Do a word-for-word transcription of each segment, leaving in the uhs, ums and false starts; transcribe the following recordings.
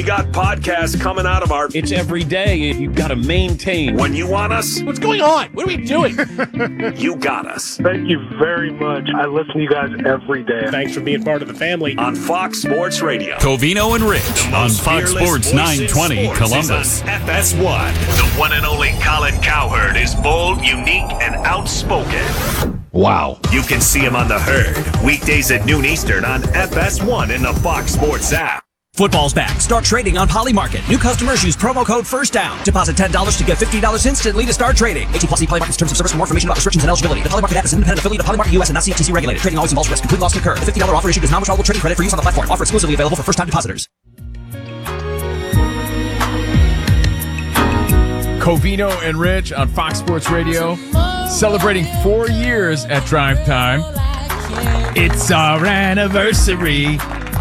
got podcasts coming out of our... It's every day. You've got to maintain. When you want us... What's going on? What are we doing? You got us. Thank you very much. I listen to you guys every day. Thanks for being part of the family. On Fox Sports Radio. Covino and Rich on Fox Sports nine twenty Columbus. F S one. The one and only Colin Cowherd is bold, unique, and outspoken. Wow. You can see him on The Herd, weekdays at noon Eastern on F S one in the Fox Sports app. Football's back. Start trading on Poly Market. New customers use promo code FIRSTDOWN. Deposit ten dollars to get fifty dollars instantly to start trading. eighteen plus E Poly Market's terms of service. For more information about restrictions and eligibility. The Poly Market app is an independent affiliate of Poly Market U S and not C F T C regulated. Trading always involves risk. Complete loss can occur. The fifty dollars offer issued is non-withdrawable trading credit for use on the platform. Offer exclusively available for first-time depositors. Covino and Rich on Fox Sports Radio, celebrating four years at Drive Time. It's our anniversary.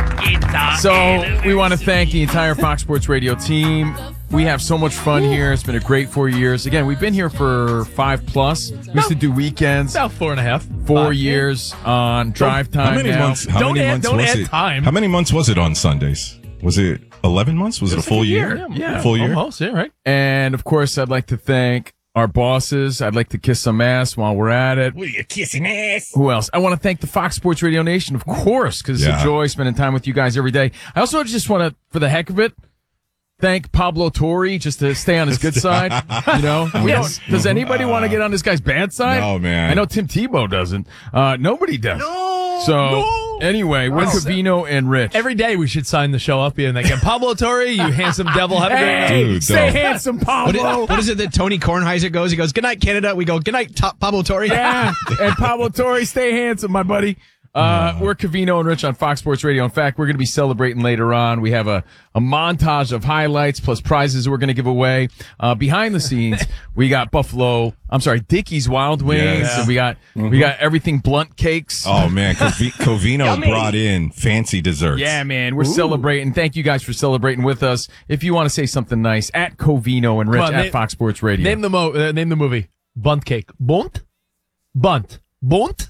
So we want to thank the entire Fox Sports Radio team. We have so much fun here. It's been a great four years. Again, we've been here for five plus. We used to do weekends. About four and a half. Four Five. years on Drive Time. How many now. months? How Don't many add- months don't was add it? time. How many months was it on Sundays? Was it eleven months? Was it, It's a full like a year? year. Yeah, a full year. Almost, yeah, right. And of course, I'd like to thank our bosses. I'd like to kiss some ass while we're at it. What are you kissing ass? Who else? I want to thank the Fox Sports Radio Nation, of course, because it's Yeah. a joy spending time with you guys every day. I also just want to, for the heck of it, thank Pablo Torre just to stay on his good side. You know, we Yes. don't, does anybody want to get on this guy's bad side? No, man. I know Tim Tebow doesn't. Uh, nobody does. No. So no. anyway, we're Covino and Rich. Every day we should sign the show up and they get Pablo Torre, you handsome devil. Have a great night. Hey, Dude, stay don't. handsome, What Pablo. is, what is it that Tony Kornheiser goes? He goes, "Good night, Canada." We go, "Good night, top Pablo Torre." Yeah, and Pablo Torre, stay handsome, my buddy. Uh, we're Covino and Rich on Fox Sports Radio. In fact, we're going to be celebrating later on. We have a, a montage of highlights plus prizes we're going to give away. Uh, behind the scenes, we got Buffalo, I'm sorry, Dickey's Wild Wings. Yes. And we got, Mm-hmm. we got everything Blunt Cakes. Oh man, Covi- Covino brought in fancy desserts. Yeah, man, we're celebrating. Thank you guys for celebrating with us. If you want to say something nice, at Covino and Rich Come on, at name- Fox Sports Radio. Name the mo- uh, name the movie. Bunt cake. Bunt? Bunt. Bunt?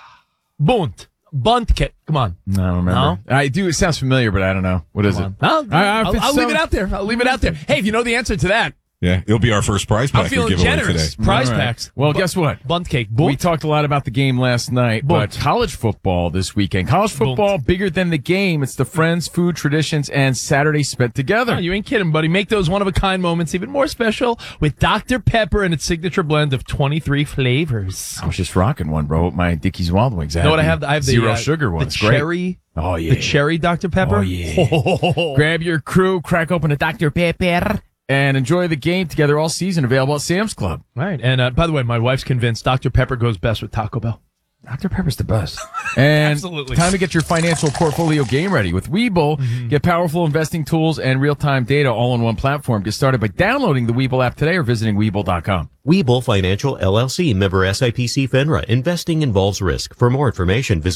Bunt. Bunt cake. Come on. I don't remember. I do. It sounds familiar, but I don't know. What is it? Come on. I'll, I- I- if I'll, it's I'll leave so- it out there. I'll leave it out there. Hey, if you know the answer to that, Yeah, it'll be our first prize I'm pack we feeling give away generous. today. Prize All right. packs. Well, Bu- guess what? Bunt cake. We Bunt. talked a lot about the game last night, but Bunt. college football this weekend. College football, bigger than the game. It's the friends, food, traditions, and Saturday spent together. Oh, you ain't kidding, buddy. Make those one-of-a-kind moments even more special with Doctor Pepper and its signature blend of twenty-three flavors. I was just rocking one, bro, with my Dickey's Wild Wings. You know what I have? I have the zero uh, sugar one. The It's great. cherry. Oh, yeah. The cherry Doctor Pepper. Oh, yeah. Grab your crew, crack open a Doctor Pepper, and enjoy the game together all season. Available at Sam's Club. Right. And uh, by the way, my wife's convinced Doctor Pepper goes best with Taco Bell. Doctor Pepper's the best. And Absolutely. time to get your financial portfolio game ready. With Webull, Mm-hmm. get powerful investing tools and real-time data all on one platform. Get started by downloading the Webull app today or visiting Webull dot com. Webull Financial L L C, member S I P C FINRA. Investing involves risk. For more information, visit